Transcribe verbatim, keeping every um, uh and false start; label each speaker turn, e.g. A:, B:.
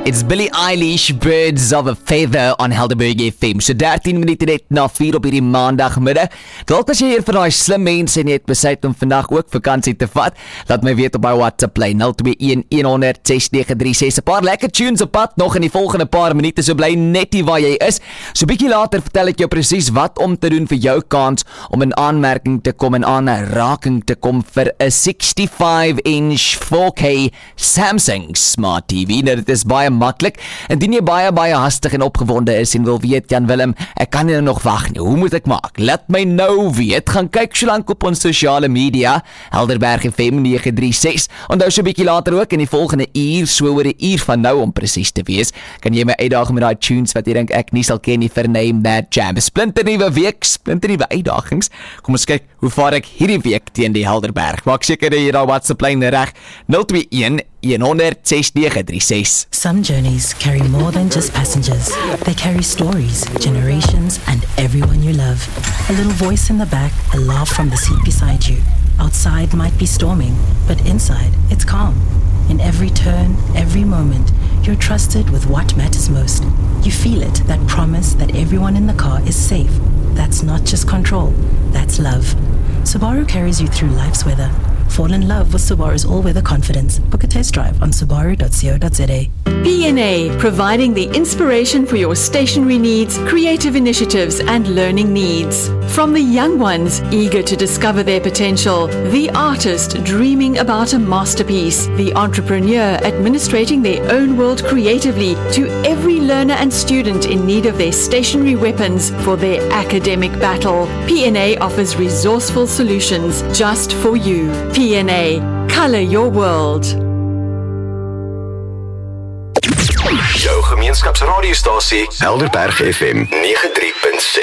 A: It's Billie Eilish, Birds of a Feather on Helderberg F M. So dertien minute net na vier op hierdie maandagmiddag. Dalk as jy hier van daai slim mense en jy het besluit om vandag ook vakansie te vat, laat my weet op my WhatsApp lyn nul twee een een honderd ses nege drie ses. 'n Paar lekker tunes op pad nog in die volgende paar minute, so bly net nie waar jy is. So bietjie later vertel ek jou presies wat om te doen vir jou kans om in aanmerking te kom en aanraking te kom vir 'n sixty-five inch four K Samsung Smart T V. Nou dit is baie maklik. Indien jy baie baie hastig en opgewonde is en wil weet, Jan Willem, ek kan nie nog wag nie. Hoe moet ek maak? Laat my nou weet. Gaan kyk so lank op ons sosiale media, Helderberg F M nege drie ses. Onthou so 'n bietjie later ook in die volgende uur, so oor 'n uur van nou om presies te wees, kan jy my uitdaag met daai tunes wat jy dink ek nie sal ken nie vir Name That Jam. Splinter nuwe week, splinter nuwe uitdagings. Kom ons kyk hoe vaar ek hierdie week teen die Helderberg. Maak seker dat jy daai WhatsApp lyn reg nul twee een een honderd ses nege drie ses.
B: Some journeys carry more than just passengers. They carry stories, generations, and everyone you love. A little voice in the back, a laugh from the seat beside you. Outside might be storming, but inside, it's calm. In every turn, every moment, you're trusted with what matters most. You feel it, that promise that everyone in the car is safe. That's not just control, that's love. Subaru carries you through life's weather. Fall in love with Subaru's all-weather confidence. Book a test drive on subaru dot co dot za.
C: P N A, providing the inspiration for your stationery needs, creative initiatives and learning needs. From the young ones eager to discover their potential, the artist dreaming about a masterpiece, the entrepreneur administrating their own world creatively, to every learner and student in need of their stationery weapons for their academic battle. P N A offers resourceful solutions just for you. P N A, color your world.
D: Jou gemeenskapsradiostasie Helderberg F M nege drie punt ses.